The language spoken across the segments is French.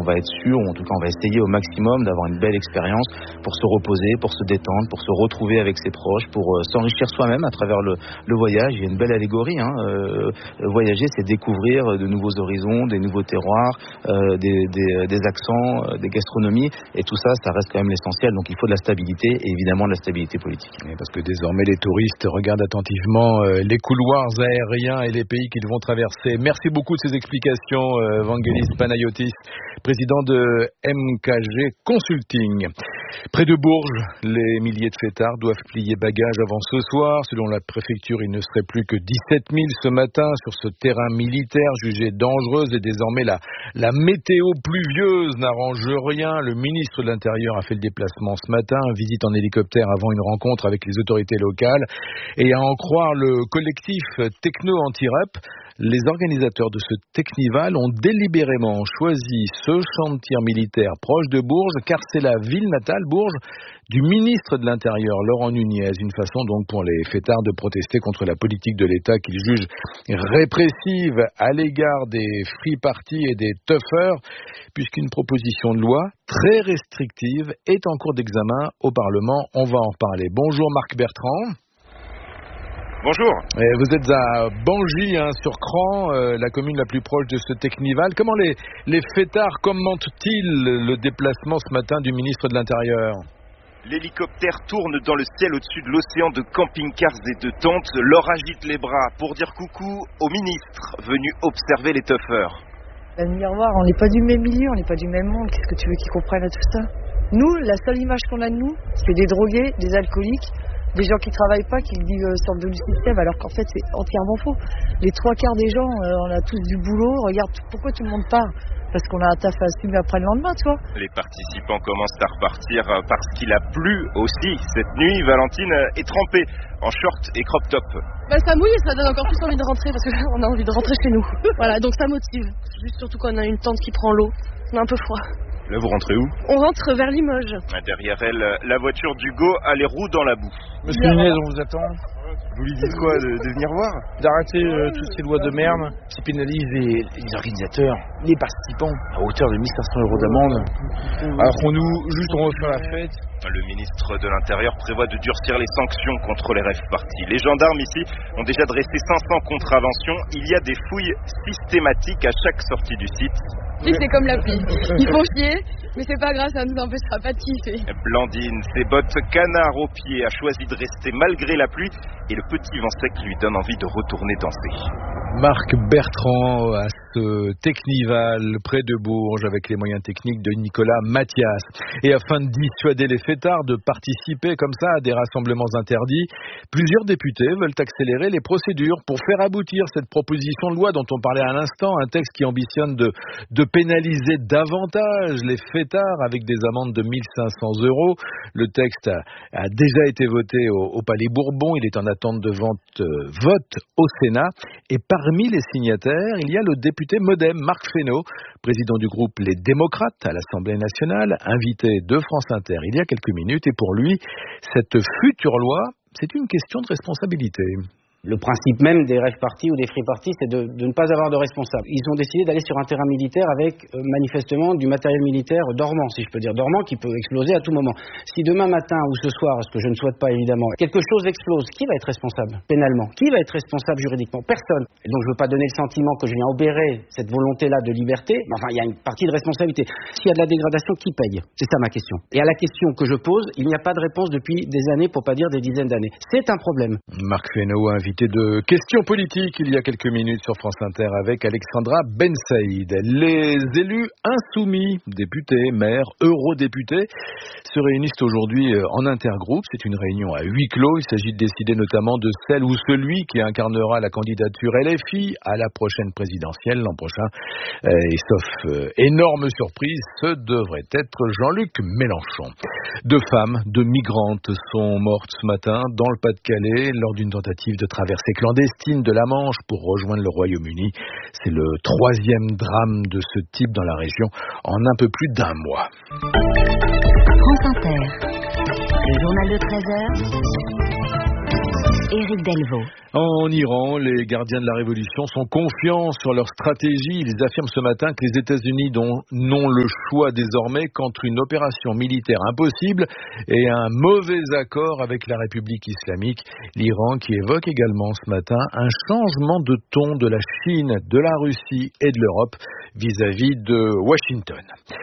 va être sûr, ou en tout cas on va essayer au maximum d'avoir une belle expérience pour se reposer, pour se détendre, pour se retrouver avec ses proches, pour s'enrichir soi-même à travers le voyage. Il y a une belle allégorie, voyager, c'est découvrir de nouveaux horizons, des nouveaux terroirs, des accents, des gastronomies, et tout ça, ça reste quand même l'essentiel. Donc il faut de la stabilité, et évidemment de la stabilité politique. Parce que désormais les touristes regardent attentivement les couloirs aériens et les pays qu'ils vont traverser. Merci beaucoup de ces explications, Vangelis Panayotis, président de MKG Consulting. Près de Bourges, les milliers de fêtards doivent plier bagages avant ce soir. Selon la préfecture, il ne serait plus que 17 000 ce matin sur ce terrain militaire jugé dangereuse, et désormais la météo pluvieuse n'arrange rien. Le ministre de l'Intérieur a fait le déplacement ce matin, visite en hélicoptère avant une rencontre avec les autorités locales, et à en croire le collectif Techno Anti-Rep, les organisateurs de ce Technival ont délibérément choisi ce chantier militaire proche de Bourges, car c'est la ville natale, Bourges, du ministre de l'Intérieur, Laurent Nunez. Une façon donc pour les fêtards de protester contre la politique de l'État qu'ils jugent répressive à l'égard des free parties et des toughers, puisqu'une proposition de loi très restrictive est en cours d'examen au Parlement. On va en reparler. Bonjour Marc Bertrand. Bonjour. Vous êtes à Bangy, sur Cran, la commune la plus proche de ce Technival. Comment les fêtards commentent-ils le déplacement ce matin du ministre de l'Intérieur ? L'hélicoptère tourne dans le ciel au-dessus de l'océan de camping-cars et de tentes. Leur agite les bras pour dire coucou au ministre venu observer les toughers. Miroir, on n'est pas du même milieu, on n'est pas du même monde. Qu'est-ce que tu veux qu'ils comprennent à tout ça ? Nous, la seule image qu'on a de nous, c'est des drogués, des alcooliques, des gens qui travaillent pas, qui vivent sortent du système, alors qu'en fait c'est entièrement faux. Les 3/4 des gens, on a tous du boulot. Regarde, pourquoi tout le monde part ? Parce qu'on a un taf à assumer après le lendemain, tu vois. Les participants commencent à repartir parce qu'il a plu aussi. Cette nuit, Valentine est trempée en short et crop top. Ça mouille et ça donne encore plus envie de rentrer, parce qu'on a envie de rentrer chez nous. Voilà, donc ça motive. Juste surtout quand on a une tente qui prend l'eau. On a un peu froid. Là, vous rentrez où ? On rentre vers Limoges. Derrière elle, la voiture d'Hugo a les roues dans la boue. Monsieur Nunez, on vous attend. Vous lui dites quoi, de venir voir ? D'arrêter toutes ces lois de merde qui pénalisent les organisateurs, les participants, à hauteur de 1 500 € d'amende. Alors qu'on on refait la fête. Le ministre de l'Intérieur prévoit de durcir les sanctions contre les rave parties. Les gendarmes ici ont déjà dressé 500 contraventions. Il y a des fouilles systématiques à chaque sortie du site. Oui, c'est comme la pluie. Il faut chier, mais c'est pas grave, ça nous empêchera pas de kiffer. Blandine, ses bottes canard aux pieds, a choisi de rester malgré la pluie, et le petit vent sec lui donne envie de retourner danser. Marc Bertrand à ce Technival près de Bourges avec les moyens techniques de Nicolas Mathias. Et afin de dissuader les fêtards de participer comme ça à des rassemblements interdits, plusieurs députés veulent accélérer les procédures pour faire aboutir cette proposition de loi dont on parlait à l'instant, un texte qui ambitionne de pénaliser davantage les fêtards avec des amendes de 1 500 €. Le texte a déjà été voté au Palais Bourbon, il est en attente de vote au Sénat, et parmi les signataires, il y a le député MoDem, Marc Fesneau, président du groupe Les Démocrates à l'Assemblée nationale, invité de France Inter il y a quelques minutes, et pour lui, cette future loi, c'est une question de responsabilité. Le principe même des rave parties ou des free parties, c'est de ne pas avoir de responsable. Ils ont décidé d'aller sur un terrain militaire avec manifestement du matériel militaire dormant, si je peux dire, dormant, qui peut exploser à tout moment. Si demain matin ou ce soir, ce que je ne souhaite pas évidemment, quelque chose explose, qui va être responsable pénalement ? Qui va être responsable juridiquement ? Personne. Et donc je ne veux pas donner le sentiment que je viens obérer cette volonté-là de liberté, mais enfin il y a une partie de responsabilité. S'il y a de la dégradation, qui paye ? C'est ça ma question. Et à la question que je pose, il n'y a pas de réponse depuis des années, pour pas dire des dizaines d'années. C'est un problème. Marc Fesneau, invité de questions politiques il y a quelques minutes sur France Inter avec Alexandra Ben Saïd. Les élus insoumis, députés, maires, eurodéputés, se réunissent aujourd'hui en intergroupe. C'est une réunion à huis clos. Il s'agit de décider notamment de celle ou celui qui incarnera la candidature LFI à la prochaine présidentielle l'an prochain. Et sauf énorme surprise, ce devrait être Jean-Luc Mélenchon. 2 femmes, 2 migrantes sont mortes ce matin dans le Pas-de-Calais lors d'une tentative de traversée clandestine de la Manche pour rejoindre le Royaume-Uni. C'est le 3e drame de ce type dans la région en un peu plus d'1 mois. France Inter, le journal de 13h, Éric Delvaux. En Iran, les gardiens de la révolution sont confiants sur leur stratégie. Ils affirment ce matin que les États-Unis n'ont le choix désormais qu'entre une opération militaire impossible et un mauvais accord avec la République islamique. L'Iran qui évoque également ce matin un changement de ton de la Chine, de la Russie et de l'Europe vis-à-vis de Washington.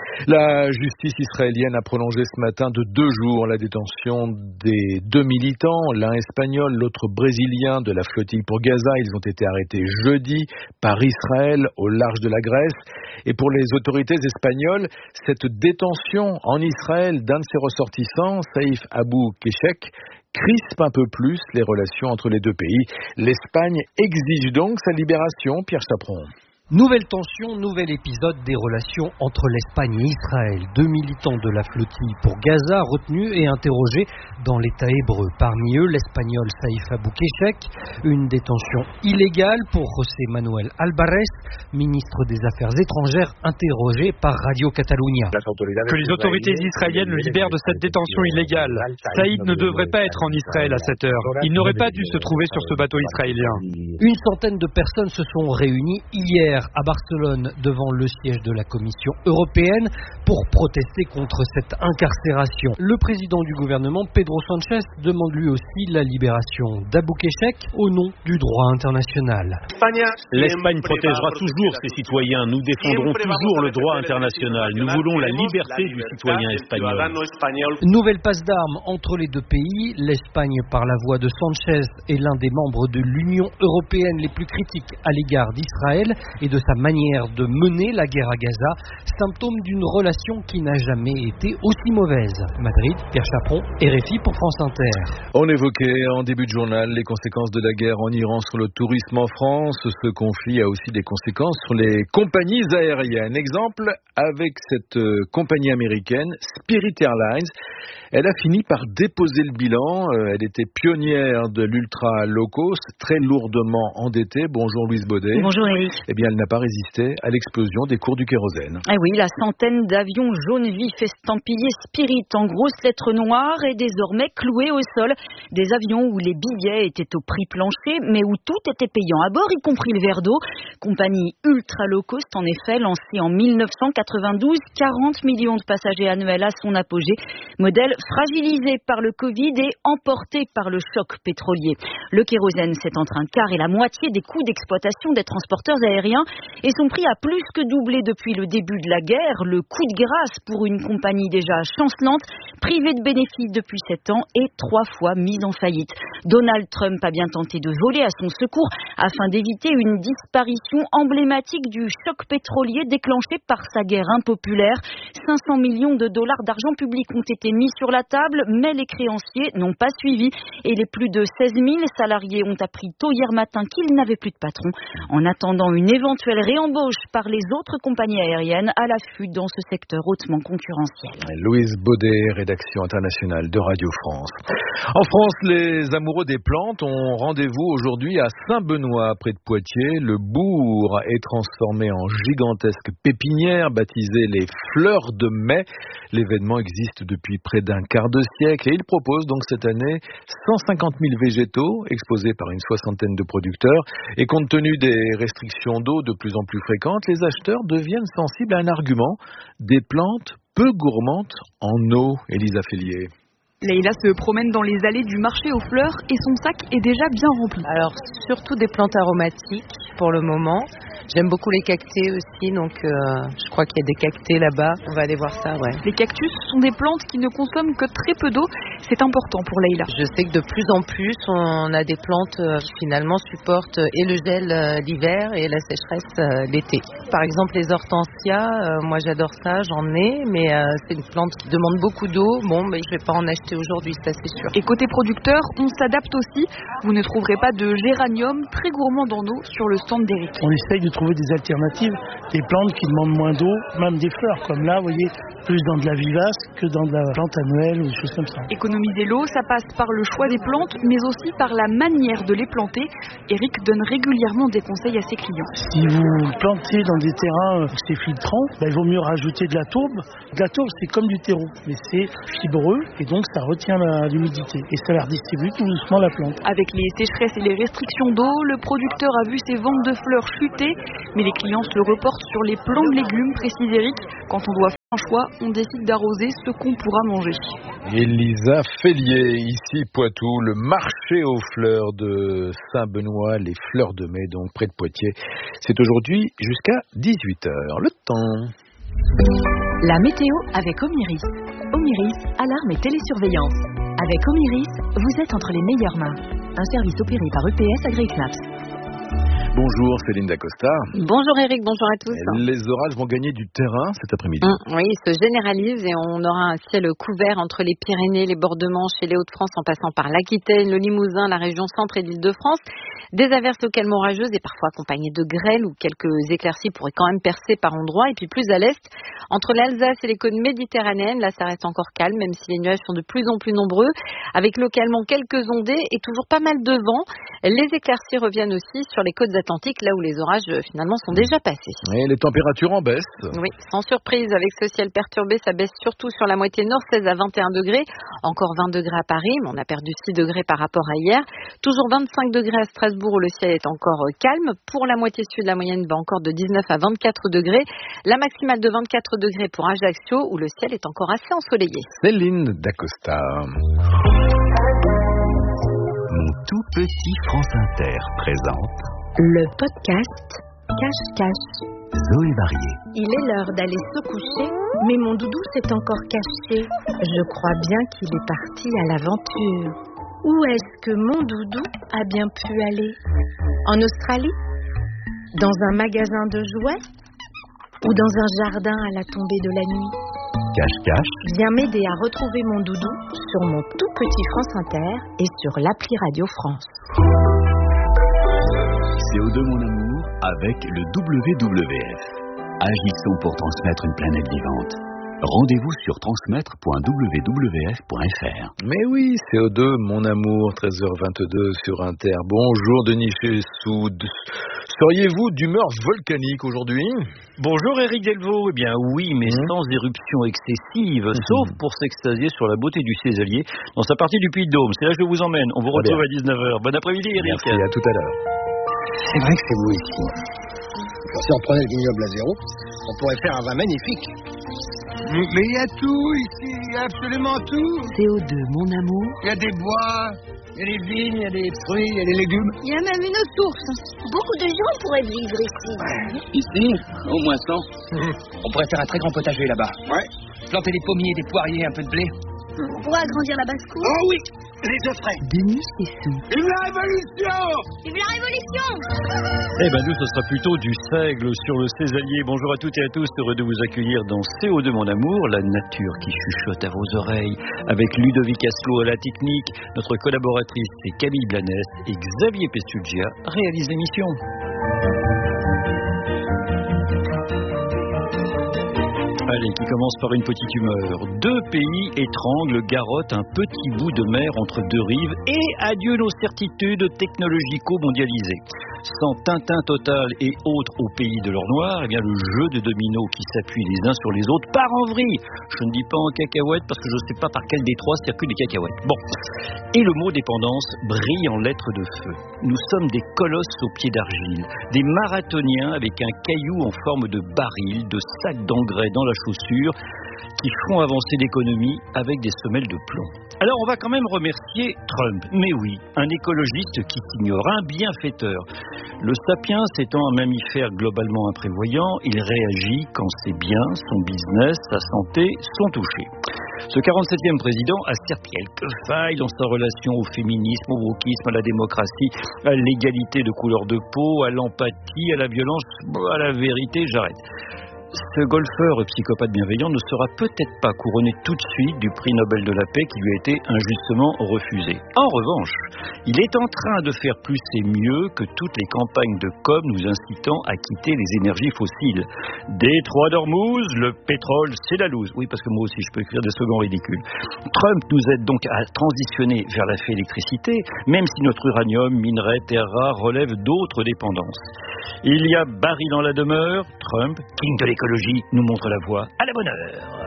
La justice israélienne a prolongé ce matin de 2 jours la détention des 2 militants, l'un espagnol, l'autre brésilien de la flottille pour Gaza. Ils ont été arrêtés jeudi par Israël au large de la Grèce. Et pour les autorités espagnoles, cette détention en Israël d'un de ses ressortissants, Saïf Abou Keshek, crispe un peu plus les relations entre les deux pays. L'Espagne exige donc sa libération, Pierre Chaperon. Nouvelle tension, nouvel épisode des relations entre l'Espagne et Israël. 2 militants de la flottille pour Gaza retenus et interrogés dans l'État hébreu. Parmi eux, l'Espagnol Saïf Abou Keshek. Une détention illégale pour José Manuel Alvarez, ministre des Affaires étrangères, interrogé par Radio Catalunya. Que les autorités israéliennes le libèrent de cette détention illégale. Saïd ne devrait pas être en Israël à cette heure. Il n'aurait pas dû se trouver sur ce bateau israélien. Une centaine de personnes se sont réunies hier à Barcelone devant le siège de la Commission européenne pour protester contre cette incarcération. Le président du gouvernement, Pedro Sánchez, demande lui aussi la libération d'Abou Keshek au nom du droit international. L'Espagne protégera toujours ses citoyens. Nous défendrons toujours le droit international. Nous voulons la liberté du citoyen espagnol. Nouvelle passe d'armes entre les deux pays. L'Espagne, par la voix de Sánchez, est l'un des membres de l'Union européenne les plus critiques à l'égard d'Israël et de sa manière de mener la guerre à Gaza, symptôme d'une relation qui n'a jamais été aussi mauvaise. Madrid, Pierre Chaperon, RFI pour France Inter. On évoquait en début de journal les conséquences de la guerre en Iran sur le tourisme en France. Ce conflit a aussi des conséquences sur les compagnies aériennes. Exemple avec cette compagnie américaine, Spirit Airlines. Elle a fini par déposer le bilan. Elle était pionnière de l'ultra low cost, très lourdement endettée. Bonjour Louise Baudet. Bonjour Eric. Eh bien, elle n'a pas résisté à l'explosion des cours du kérosène. Eh oui, la centaine d'avions jaune vif estampillés Spirit en grosses lettres noires est désormais clouée au sol. Des avions où les billets étaient au prix plancher, mais où tout était payant à bord, y compris le verre d'eau. Compagnie ultra low cost, en effet, lancée en 1992, 40 millions de passagers annuels à son apogée. Modèle fragilisé par le Covid et emporté par le choc pétrolier. Le kérosène, c'est entre un quart et la moitié des coûts d'exploitation des transporteurs aériens et son prix a plus que doublé depuis le début de la guerre. Le coup de grâce pour une compagnie déjà chancelante, privée de bénéfices depuis 7 ans et 3 fois mise en faillite. Donald Trump a bien tenté de voler à son secours afin d'éviter une disparition emblématique du choc pétrolier déclenché par sa guerre impopulaire. 500 millions de dollars d'argent public ont été mis sur la table, mais les créanciers n'ont pas suivi et les plus de 16 000 salariés ont appris tôt hier matin qu'ils n'avaient plus de patron. En attendant une éventuelle réembauche par les autres compagnies aériennes à l'affût dans ce secteur hautement concurrentiel. Louise Baudet, rédaction internationale de Radio France. En France, les amoureux des plantes ont rendez-vous aujourd'hui à Saint-Benoît, près de Poitiers. Le bourg est transformé en gigantesque pépinière baptisée les Fleurs de Mai. L'événement existe depuis près d'un quart de siècle et il propose donc cette année 150 000 végétaux exposés par une soixantaine de producteurs. Et compte tenu des restrictions d'eau de plus en plus fréquentes, les acheteurs deviennent sensibles à un argument, des plantes peu gourmandes en eau. Élisa Félier. Leïla se promène dans les allées du marché aux fleurs et son sac est déjà bien rempli. Alors, surtout des plantes aromatiques pour le moment. J'aime beaucoup les cactés aussi, donc je crois qu'il y a des cactés là-bas. On va aller voir ça, ouais. Les cactus sont des plantes qui ne consomment que très peu d'eau. C'est important pour Leïla. Je sais que de plus en plus, on a des plantes qui finalement supportent et le gel l'hiver et la sécheresse l'été. Par exemple, les hortensias, moi j'adore ça, j'en ai, mais c'est une plante qui demande beaucoup d'eau. Bon, mais je vais pas en acheter aujourd'hui, ça c'est sûr. Et côté producteur, on s'adapte aussi. Vous ne trouverez pas de géranium très gourmand en eau sur le stand d'Éric. On essaye de trouver des alternatives, des plantes qui demandent moins d'eau, même des fleurs, comme là, vous voyez, plus dans de la vivace que dans de la plante annuelle ou des choses comme ça. Économiser l'eau, ça passe par le choix des plantes, mais aussi par la manière de les planter. Eric donne régulièrement des conseils à ses clients. Si vous plantez dans des terrains où c'est filtrant, il vaut mieux rajouter de la tourbe. De la tourbe, c'est comme du terreau, mais c'est fibreux et donc ça retient l'humidité et ça la redistribue tout doucement la plante. Avec les sécheresses et les restrictions d'eau, le producteur a vu ses ventes de fleurs chuter, mais les clients se reportent sur les plants de légumes, précise Eric. Quand on doit faire un choix, on décide d'arroser ce qu'on pourra manger. Elisa Félier, ici Poitou, le marché aux fleurs de Saint-Benoît, les fleurs de mai, donc près de Poitiers. C'est aujourd'hui jusqu'à 18h. Le temps. La météo avec Omiris. Omiris, alarme et télésurveillance. Avec Omiris, vous êtes entre les meilleures mains. Un service opéré par EPS AgriCnaps. Bonjour Céline Dacosta. Bonjour Eric, bonjour à tous. Les orages vont gagner du terrain cet après-midi. Oui, ils se généralisent et on aura un ciel couvert entre les Pyrénées, les bords de Manche et les Hauts-de-France en passant par l'Aquitaine, le Limousin, la région centre et l'Île-de-France. Des averses localement orageuses et parfois accompagnées de grêle où quelques éclaircies pourraient quand même percer par endroits. Et puis plus à l'est, entre l'Alsace et les côtes méditerranéennes, là ça reste encore calme même si les nuages sont de plus en plus nombreux avec localement quelques ondées et toujours pas mal de vent. Les éclaircies reviennent aussi sur les côtes atlantiques là où les orages finalement sont déjà passés. Et les températures en baisse. Oui, sans surprise avec ce ciel perturbé, ça baisse surtout sur la moitié nord, 16 à 21 degrés, encore 20 degrés à Paris, mais on a perdu 6 degrés par rapport à hier. Toujours 25 degrés à Strasbourg où le ciel est encore calme. Pour la moitié sud, la moyenne va encore de 19 à 24 degrés. La maximale de 24 degrés pour Ajaccio où le ciel est encore assez ensoleillé. Céline Dacosta. Mon tout petit France Inter présente le podcast Cache-Cache. Zoé Varié. Il est l'heure d'aller se coucher, mais mon doudou s'est encore caché. Je crois bien qu'il est parti à l'aventure. Où est-ce que mon doudou a bien pu aller? En Australie? Dans un magasin de jouets? Ou dans un jardin à la tombée de la nuit? Cache-Cache. Viens m'aider à retrouver mon doudou sur mon tout petit France Inter et sur l'appli Radio France. CO2 mon amour avec le WWF. Agissons pour transmettre une planète vivante. Rendez-vous sur transmettre.wwf.fr. Mais oui, CO2 mon amour, 13h22 sur Inter. Bonjour Denis Chessou. Seriez-vous d'humeur volcanique aujourd'hui? Bonjour Éric Delvaux. Eh bien oui, mais sans éruption excessive, sauf pour s'extasier sur la beauté du Césalier dans sa partie du Puy-de-Dôme. C'est là que je vous emmène. On vous retrouve à 19h. Bon après-midi Éric. Merci, à tout à l'heure. C'est vrai que c'est beau ici. Si on prenait le vignoble à zéro, on pourrait faire un vin magnifique. Mais il y a tout ici, il y a absolument tout. CO2 mon amour. Il y a des bois, il y a des vignes, il y a des fruits, il y a des légumes. Il y a même une source. Beaucoup de gens pourraient vivre ici. Ici, au moins 100. On pourrait faire un très grand potager là-bas. Ouais. Planter des pommiers, des poiriers, un peu de blé. On pourrait agrandir la basse-cour. Oh oui, les œufs frais. Denis Chessou. Vive la révolution! Vive la révolution! Eh ben nous, ce sera plutôt du seigle sur le Césalier. Bonjour à toutes et à tous, heureux de vous accueillir dans CO2 mon amour, la nature qui chuchote à vos oreilles, avec Ludovic Asselot à la technique, notre collaboratrice c'est Camille Blanes et Xavier Pestugia réalise l'émission. Allez, qui commence par une petite humeur. 2 pays étranglent, garrottent un petit bout de mer entre 2 rives et adieu nos certitudes technologico-mondialisées. Sans Tintin Total et autres au pays de l'or noir, eh bien le jeu de dominos qui s'appuient les uns sur les autres part en vrille. Je ne dis pas en cacahuètes parce que je ne sais pas par quel des trois circulent les cacahuètes. Bon. Et le mot dépendance brille en lettres de feu. Nous sommes des colosses aux pieds d'argile, des marathoniens avec un caillou en forme de baril, de sac d'engrais dans la chaussure, qui font avancer l'économie avec des semelles de plomb. Alors on va quand même remercier Trump. Mais oui, un écologiste qui s'ignore, un bienfaiteur. Le sapiens étant un mammifère globalement imprévoyant, il réagit quand ses biens, son business, sa santé sont touchés. Ce 47e président a certes quelques failles dans sa relation au féminisme, au wokisme, à la démocratie, à l'égalité de couleur de peau, à l'empathie, à la violence, à la vérité, j'arrête. ce golfeur psychopathe bienveillant ne sera peut-être pas couronné tout de suite du prix Nobel de la paix qui lui a été injustement refusé. En revanche, il est en train de faire plus et mieux que toutes les campagnes de com nous incitant à quitter les énergies fossiles. Détroit d'Ormuz, le pétrole, c'est la loose. Oui, parce que moi aussi, je peux écrire des slogans ridicules. Trump nous aide donc à transitionner vers la électricité, même si notre uranium, minerai, terres rares relève d'autres dépendances. Il y a Barry dans la demeure, Trump, king de l'écologie, nous montre la voie à la bonne heure.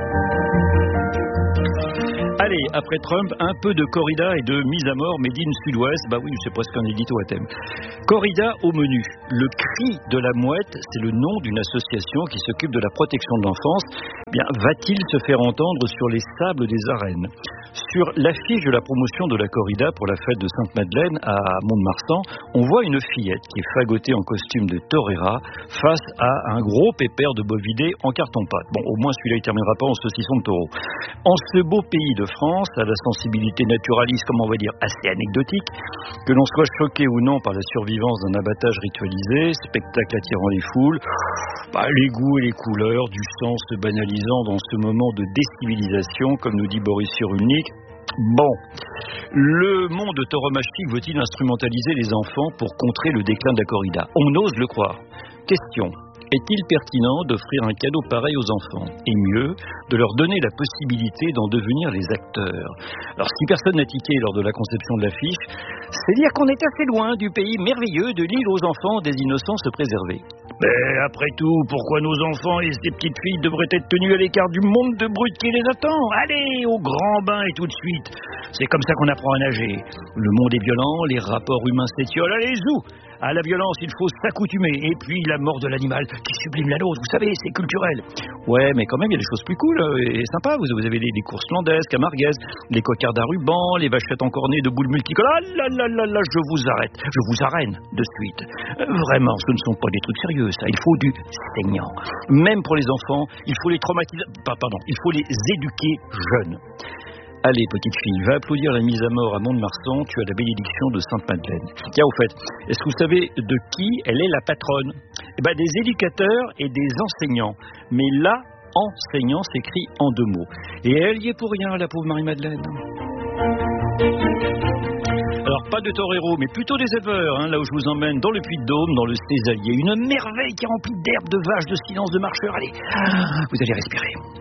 Allez, après Trump, un peu de corrida et de mise à mort made in Sud-Ouest. Bah oui, c'est presque un édito à thème. Corrida au menu. Le cri de la mouette, c'est le nom d'une association qui s'occupe de la protection de l'enfance. Bien, va-t-il se faire entendre sur les sables des arènes? Sur l'affiche de la promotion de la corrida pour la fête de Sainte-Madeleine à Mont-de-Marsan, on voit une fillette qui est fagotée en costume de torera face à un gros pépère de bovidé en carton-pâte. Bon, au moins celui-là, il terminera pas en saucisson de taureau. En ce beau pays de France, à la sensibilité naturaliste, comme on va dire, assez anecdotique, que l'on soit choqué ou non par la survivance d'un abattage ritualisé, spectacle attirant les foules, les goûts et les couleurs, du sang se banalisant dans ce moment de décivilisation, comme nous dit Boris Cyrulnik. Bon, le monde tauromachtique veut-il instrumentaliser les enfants pour contrer le déclin de la corrida? On ose le croire. Question. Est-il pertinent d'offrir un cadeau pareil aux enfants? Et mieux, de leur donner la possibilité d'en devenir les acteurs? Alors, si personne n'a tiqué lors de la conception de l'affiche, c'est dire qu'on est assez loin du pays merveilleux de l'île aux enfants des innocents se préserver. Mais après tout, pourquoi nos enfants et ces petites filles devraient être tenus à l'écart du monde de brutes qui les attend? Allez, au grand bain et tout de suite. C'est comme ça qu'on apprend à nager. Le monde est violent, les rapports humains s'étiolent. Allez, zou! À la violence, il faut s'accoutumer. Et puis, la mort de l'animal qui sublime la nôtre, vous savez, c'est culturel. Ouais, mais quand même, il y a des choses plus cool et sympas. Vous avez les courses landaises, camarguaises, les cocards à ruban, les vachettes encornées de boules multicolores. Ah là là là là, je vous arrête. Je vous arène de suite. Vraiment, ce ne sont pas des trucs sérieux, ça. Il faut du saignant. Même pour les enfants, il faut les traumatiser. Il faut les éduquer jeunes. Allez, petite fille, va applaudir la mise à mort à Mont-de-Marsan, tu as la bénédiction de Sainte-Madeleine. Tiens, au fait, est-ce que vous savez de qui elle est la patronne? Des éducateurs et des enseignants. Mais là, enseignant s'écrit en 2 mots. Et elle y est pour rien, la pauvre Marie-Madeleine. Alors, pas de torero, mais plutôt des éleveurs, là où je vous emmène, dans le Puy-de-Dôme, dans le Césalier. Une merveille qui est remplie d'herbes, de vaches, de silence, de marcheurs. Allez, vous allez respirer.